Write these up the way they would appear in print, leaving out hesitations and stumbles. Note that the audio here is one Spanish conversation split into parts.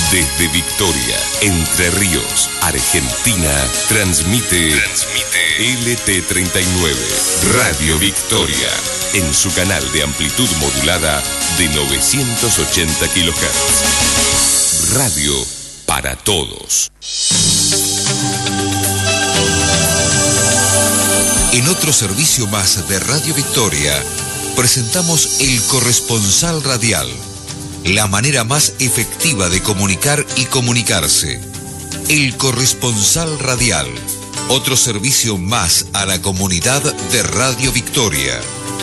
Desde Victoria, Entre Ríos, Argentina, transmite LT39, Radio Victoria, en su canal de amplitud modulada de 980 kHz. Radio para todos. En otro servicio más de Radio Victoria, presentamos El Corresponsal Radial, la manera más efectiva de comunicar y comunicarse. El Corresponsal Radial, otro servicio más a la comunidad de Radio Victoria.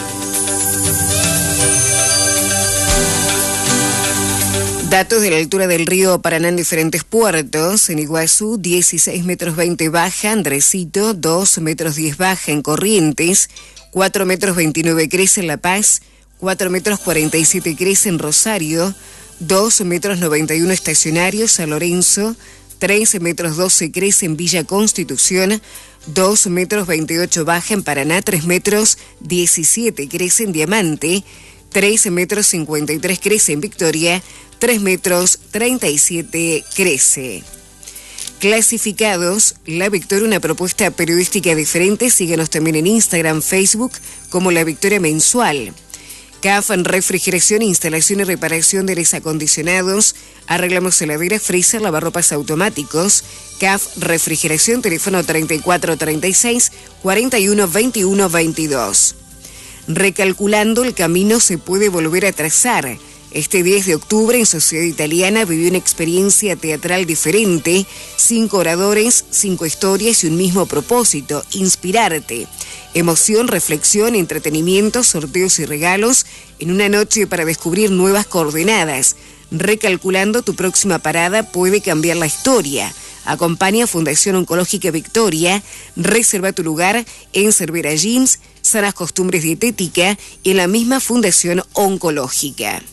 Datos de la altura del río Paraná en diferentes puertos. En Iguazú, 16 metros 20 baja. Andresito, 2 metros 10 baja. En Corrientes, 4 metros 29 crece en La Paz. 4 metros 47 crece en Rosario. 2 metros 91 estacionario. San Lorenzo, 13 metros 12 crece en Villa Constitución. 2 metros 28 baja en Paraná. 3 metros 17 crece en Diamante. 13 metros 53 crece en Victoria. 3 metros 37 crece. Clasificados, La Victoria, una propuesta periodística diferente. Síguenos también en Instagram, Facebook, como La Victoria Mensual. CAF, refrigeración, instalación y reparación de aires acondicionados. Arreglamos heladeras, freezer, lavarropas automáticos. CAF, refrigeración, teléfono 3436 41 21 22. Recalculando, el camino se puede volver a trazar. Este 10 de octubre en Sociedad Italiana vivió una experiencia teatral diferente, 5 oradores, 5 historias y un mismo propósito, inspirarte. Emoción, reflexión, entretenimiento, sorteos y regalos en una noche para descubrir nuevas coordenadas. Recalculando, tu próxima parada puede cambiar la historia. Acompaña Fundación Oncológica Victoria. Reserva tu lugar en Cervera Jeans, Sanas Costumbres Dietética y en la misma Fundación Oncológica.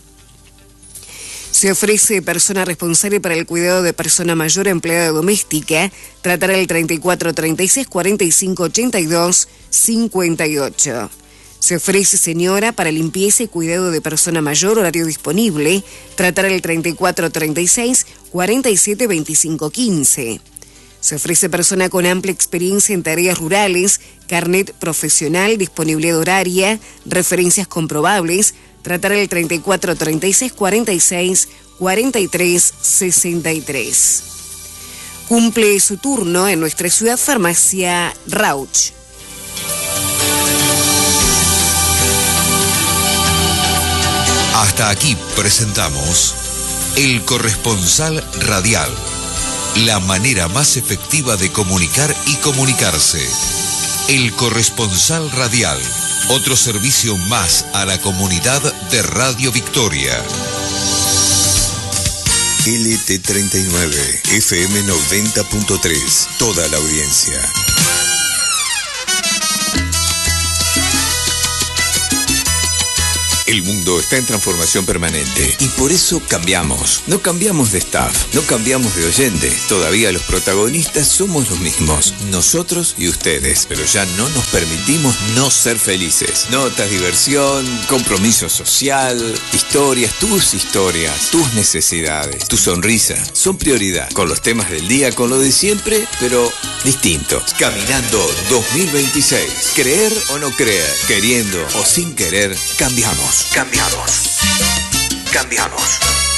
Se ofrece persona responsable para el cuidado de persona mayor empleada doméstica. Tratar al 3436 45 82 58. Se ofrece señora para limpieza y cuidado de persona mayor, horario disponible. Tratar al 3436 47 25 15. Se ofrece persona con amplia experiencia en tareas rurales, carnet profesional, disponibilidad horaria, referencias comprobables. Tratar el 34 36 46 43 63. Cumple su turno en nuestra ciudad Farmacia Rauch. Hasta aquí presentamos El Corresponsal Radial, la manera más efectiva de comunicar y comunicarse. El Corresponsal Radial, otro servicio más a la comunidad de Radio Victoria. LT39, FM 90.3, toda la audiencia. El mundo está en transformación permanente y por eso cambiamos. No cambiamos de staff, no cambiamos de oyente. Todavía los protagonistas somos los mismos, nosotros y ustedes. Pero ya no nos permitimos no ser felices. Notas, diversión, compromiso social, historias, tus necesidades, tu sonrisa son prioridad. Con los temas del día, con lo de siempre, pero distinto. Caminando 2026. Creer o no creer, queriendo o sin querer, cambiamos. Cambiamos.